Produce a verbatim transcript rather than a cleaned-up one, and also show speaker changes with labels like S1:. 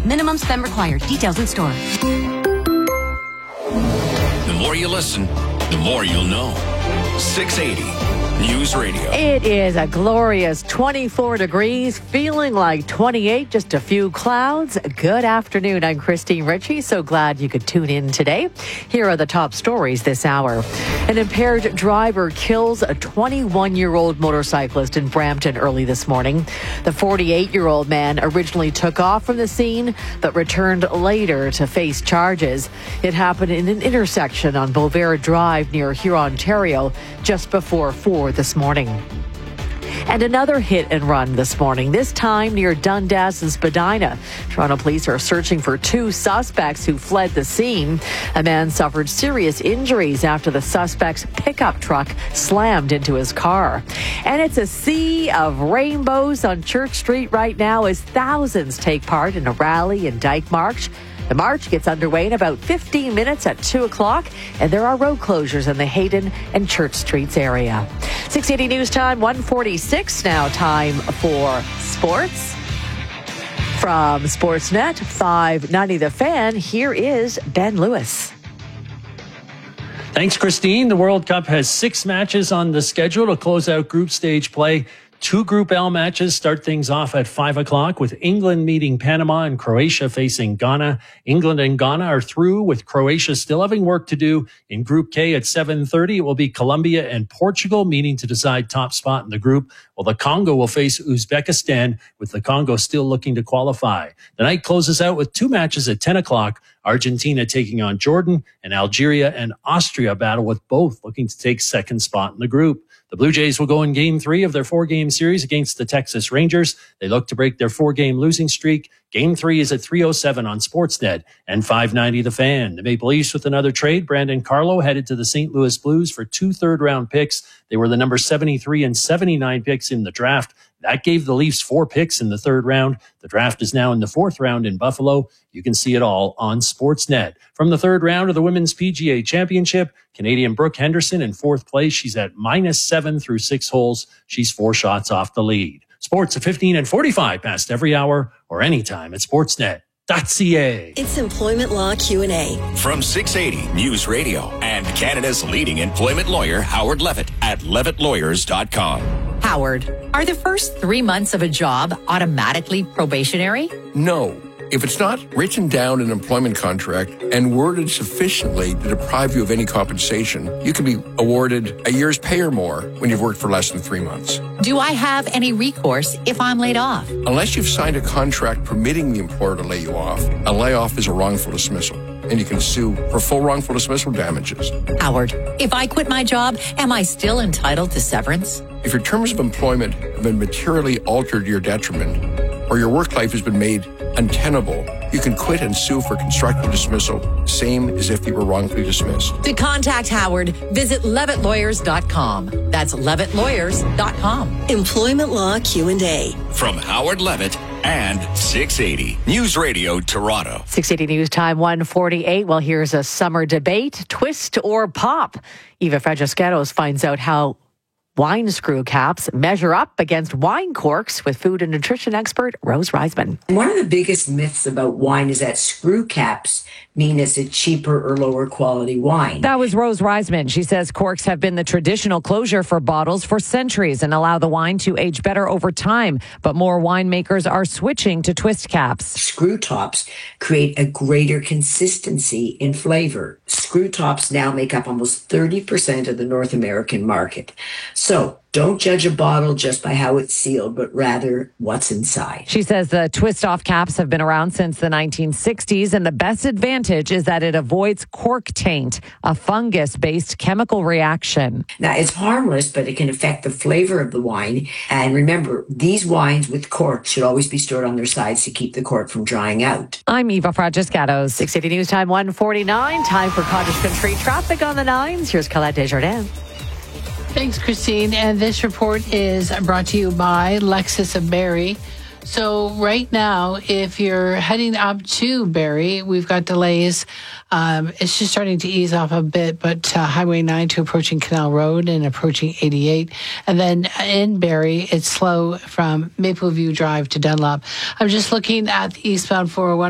S1: Minimum spend required. Details in store.
S2: The more you listen, the more you'll know. six eighty News Radio.
S3: It is a glorious twenty-four degrees, feeling like twenty-eight, just a few clouds. Good afternoon. I'm Christine Ritchie. So glad you could tune in today. Here are the top stories this hour. An impaired driver kills a twenty-one-year-old motorcyclist in Brampton early this morning. The forty-eight-year-old man originally took off from the scene, but returned later to face charges. It happened in an intersection on Bovair Drive near Huron, Ontario, just before four this morning. And another hit and run this morning, this time near Dundas and Spadina. Toronto police are searching for two suspects who fled the scene. A man suffered serious injuries after the suspect's pickup truck slammed into his car. And it's a sea of rainbows on Church Street right now as thousands take part in a rally in Dyke March. The march gets underway in about fifteen minutes at two o'clock, and there are road closures in the Hayden and Church Streets area. six eighty News Time, one forty-six now, time for sports. From Sportsnet, five ninety The Fan, here is Ben Lewis.
S4: Thanks, Christine. The World Cup has six matches on the schedule to close out group stage play. Two Group L matches start things off at five o'clock with England meeting Panama and Croatia facing Ghana. England and Ghana are through, with Croatia still having work to do. In Group K at seven thirty, it will be Colombia and Portugal meeting to decide top spot in the group, while the Congo will face Uzbekistan, with the Congo still looking to qualify. The night closes out with two matches at ten o'clock. Argentina taking on Jordan, and Algeria and Austria battle, with both looking to take second spot in the group. The Blue Jays will go in game three of their four-game series against the Texas Rangers. They look to break their four-game losing streak. Game three is at three oh seven on Sportsnet and five ninety The Fan. The Maple Leafs with another trade. Brandon Carlo headed to the Saint Louis Blues for two third-round picks. They were the number seventy-three and seventy-nine picks in the draft. That gave the Leafs four picks in the third round. The draft is now in the fourth round in Buffalo. You can see it all on Sportsnet. From the third round of the Women's P G A Championship, Canadian Brooke Henderson in fourth place. She's at minus seven through six holes. She's four shots off the lead. Sports at fifteen and forty-five past every hour or anytime at sportsnet dot c a.
S5: It's Employment Law Q and A.
S2: From six eighty News Radio and Canada's leading employment lawyer, Howard Levitt, at levitt lawyers dot com.
S6: Howard, are the first three months of a job automatically probationary?
S7: No. If it's not written down in an employment contract and worded sufficiently to deprive you of any compensation, you can be awarded a year's pay or more when you've worked for less than three months.
S6: Do I have any recourse if I'm laid off?
S7: Unless you've signed a contract permitting the employer to lay you off, a layoff is a wrongful dismissal, and you can sue for full wrongful dismissal damages.
S6: Howard, if I quit my job, am I still entitled to severance?
S7: If your terms of employment have been materially altered to your detriment, or your work life has been made untenable, you can quit and sue for constructive dismissal, same as if you were wrongfully dismissed.
S6: To contact Howard, visit levitt lawyers dot com. That's levitt lawyers dot com.
S5: Employment Law Q and A.
S2: From Howard Levitt and six eighty News Radio Toronto.
S3: six eighty News Time, one forty-eight. Well, here's a summer debate, twist or pop. Eva Fragiscatos finds out how wine screw caps measure up against wine corks with food and nutrition expert Rose Reisman.
S8: One of the biggest myths about wine is that screw caps mean it's a cheaper or lower quality wine.
S9: That was Rose Reisman. She says corks have been the traditional closure for bottles for centuries and allow the wine to age better over time. But more winemakers are switching to twist caps.
S8: Screw tops create a greater consistency in flavor. Screw tops now make up almost thirty percent of the North American market. So don't judge a bottle just by how it's sealed, but rather what's inside.
S9: She says the twist-off caps have been around since the nineteen sixties, and the best advantage is that it avoids cork taint, a fungus-based chemical reaction.
S8: Now, it's harmless, but it can affect the flavor of the wine. And remember, these wines with cork should always be stored on their sides to keep the cork from drying out.
S9: I'm Eva Fragiscatos.
S3: six eighty News Time, one forty-nine. Time for Cottage Country traffic on the nines. Here's Colette Desjardins.
S10: Thanks, Christine. And this report is brought to you by Lexus of Barrie. So right now, if you're heading up to Barrie, we've got delays. Um, it's just starting to ease off a bit, but uh, Highway nine to approaching Canal Road and approaching eighty-eight. And then in Barrie, it's slow from Maple View Drive to Dunlop. I'm just looking at the eastbound four oh one.